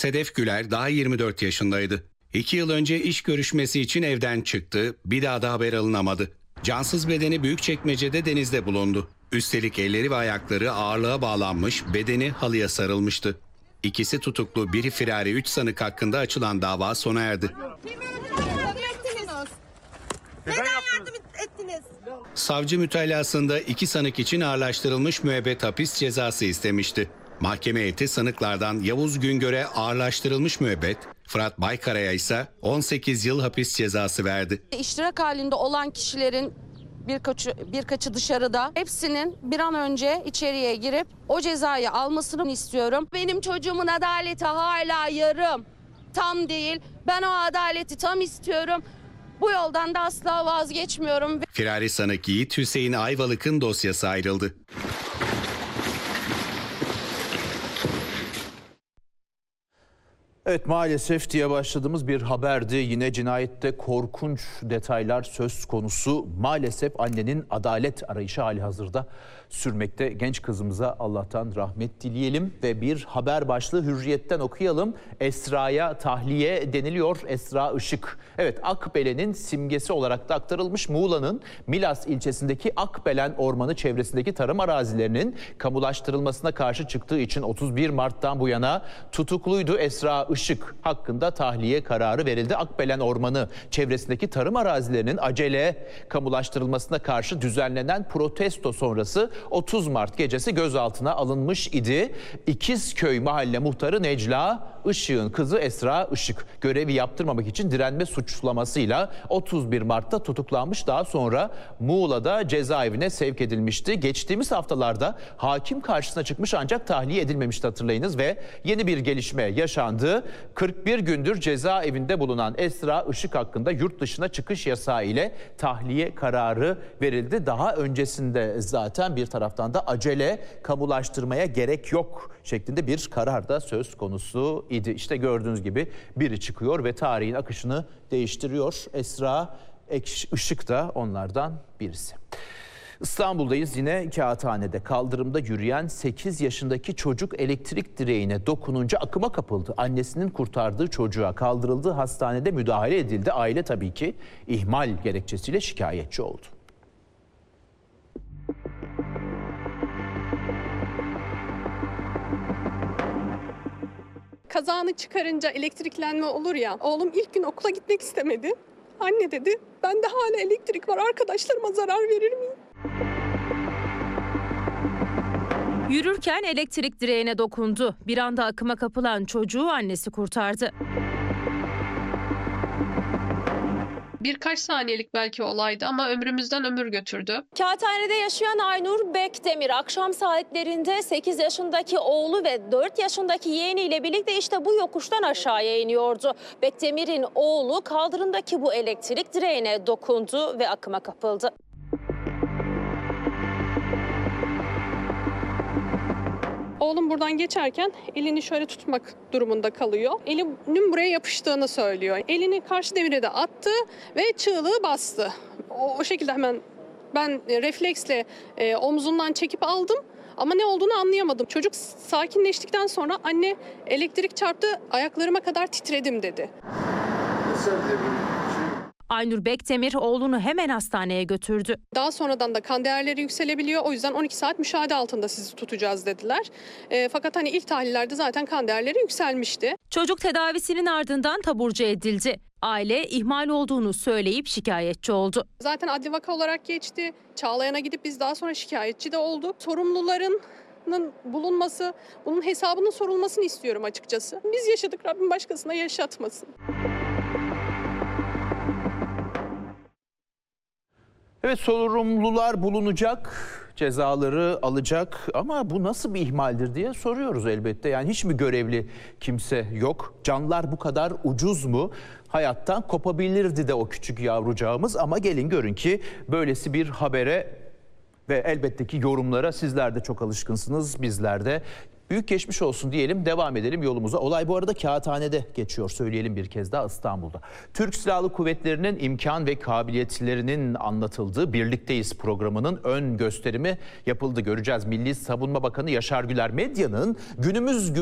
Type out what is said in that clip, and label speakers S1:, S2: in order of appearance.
S1: Sedef Güler daha 24 yaşındaydı. 2 yıl önce iş görüşmesi için evden çıktı, bir daha da haber alınamadı. Cansız bedeni Büyükçekmece'de denizde bulundu. Üstelik elleri ve ayakları ağırlığa bağlanmış, bedeni halıya sarılmıştı. İkisi tutuklu, biri firari, 3 sanık hakkında açılan dava sona erdi.
S2: Neden yardım ettiniz?
S1: Savcı mütalasında 2 sanık için ağırlaştırılmış müebbet hapis cezası istemişti. Mahkeme heyeti sanıklardan Yavuz Güngör'e ağırlaştırılmış müebbet, Fırat Baykara'ya ise 18 yıl hapis cezası verdi.
S3: İştirak halinde olan kişilerin birkaçı dışarıda, hepsinin bir an önce içeriye girip o cezayı almasını istiyorum. Benim çocuğumun adaleti hala yarım, tam değil. Ben o adaleti tam istiyorum. Bu yoldan da asla vazgeçmiyorum.
S1: Firari sanık Yiğit Hüseyin Ayvalık'ın dosyası ayrıldı.
S4: Evet, maalesef diye başladığımız bir haberdi. Yine cinayette korkunç detaylar söz konusu. Maalesef annenin adalet arayışı halihazırda sürmekte. Genç kızımıza Allah'tan rahmet dileyelim ve bir haber başlığı Hürriyet'ten okuyalım. Esra'ya tahliye deniliyor. Esra Işık. Evet, Akbelen'in simgesi olarak da aktarılmış. Muğla'nın Milas ilçesindeki Akbelen Ormanı çevresindeki tarım arazilerinin kamulaştırılmasına karşı çıktığı için 31 Mart'tan bu yana tutukluydu. Esra Işık hakkında tahliye kararı verildi. Akbelen Ormanı çevresindeki tarım arazilerinin acele kamulaştırılmasına karşı düzenlenen protesto sonrası 30 Mart gecesi gözaltına alınmış idi. İkizköy Mahalle Muhtarı Necla Işık'ın kızı Esra Işık görevi yaptırmamak için direnme suçlamasıyla 31 Mart'ta tutuklanmış. Daha sonra Muğla'da cezaevine sevk edilmişti. Geçtiğimiz haftalarda hakim karşısına çıkmış ancak tahliye edilmemişti, hatırlayınız, ve yeni bir gelişme yaşandı. 41 gündür cezaevinde bulunan Esra Işık hakkında yurt dışına çıkış yasağı ile tahliye kararı verildi. Daha öncesinde zaten bir taraftan da acele kamulaştırmaya gerek yok şeklinde bir karar da söz konusu idi. İşte gördüğünüz gibi biri çıkıyor ve tarihin akışını değiştiriyor. Esra Işık da onlardan birisi. İstanbul'dayız, yine Kağıthane'de kaldırımda yürüyen 8 yaşındaki çocuk elektrik direğine dokununca akıma kapıldı. Annesinin kurtardığı çocuğa kaldırıldı, hastanede müdahale edildi. Aile tabii ki ihmal gerekçesiyle şikayetçi oldu.
S5: Kazağını çıkarınca elektriklenme olur ya, oğlum ilk gün okula gitmek istemedi. Anne dedi, bende hala elektrik var, arkadaşlarıma zarar verir miyim?
S6: Yürürken elektrik direğine dokundu. Bir anda akıma kapılan çocuğu annesi kurtardı.
S7: Birkaç saniyelik belki olaydı ama ömrümüzden ömür götürdü.
S8: Kağıthane'de yaşayan Aynur Bekdemir akşam saatlerinde 8 yaşındaki oğlu ve 4 yaşındaki yeğeniyle birlikte işte bu yokuştan aşağıya iniyordu. Bekdemir'in oğlu kaldırımdaki bu elektrik direğine dokundu ve akıma kapıldı.
S5: Oğlum buradan geçerken elini şöyle tutmak durumunda kalıyor. Elinin buraya yapıştığını söylüyor. Elini karşı demire de attı ve çığlığı bastı. O şekilde hemen ben refleksle omzundan çekip aldım. Ama ne olduğunu anlayamadım. Çocuk sakinleştikten sonra anne elektrik çarptı, ayaklarıma kadar titredim dedi.
S6: Aynur Bekdemir oğlunu hemen hastaneye götürdü.
S5: Daha sonradan da kan değerleri yükselebiliyor. O yüzden 12 saat müşahede altında sizi tutacağız dediler. Fakat hani ilk tahlillerde zaten kan değerleri yükselmişti.
S6: Çocuk tedavisinin ardından taburcu edildi. Aile ihmal olduğunu söyleyip şikayetçi oldu.
S5: Zaten adli vaka olarak geçti. Çağlayan'a gidip biz daha sonra şikayetçi de olduk. Sorumluların bulunması, bunun hesabının sorulmasını istiyorum açıkçası. Biz yaşadık, Rabbim başkasına yaşatmasın.
S4: Evet, sorumlular bulunacak, cezaları alacak ama bu nasıl bir ihmaldir diye soruyoruz elbette. Yani hiç mi görevli kimse yok? Canlar bu kadar ucuz mu? Hayattan kopabilirdi de o küçük yavrucağımız ama gelin görün ki böylesi bir habere ve elbette ki yorumlara sizler de çok alışkınsınız, bizler de. Büyük geçmiş olsun diyelim, devam edelim yolumuza. Olay bu arada Kağıthane'de geçiyor, söyleyelim bir kez daha, İstanbul'da. Türk Silahlı Kuvvetleri'nin imkan ve kabiliyetlerinin anlatıldığı Birlikteyiz programının ön gösterimi yapıldı. Göreceğiz. Milli Savunma Bakanı Yaşar Güler medyanın günümüz